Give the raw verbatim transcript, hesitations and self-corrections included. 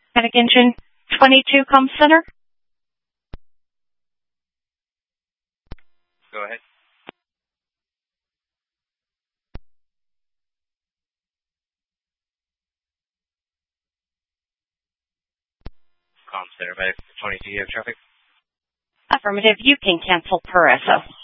Panic Engine twenty-two Comm Center. Go ahead. Comm Center, Medic twenty-two, you have traffic? Affirmative. You can cancel per S O.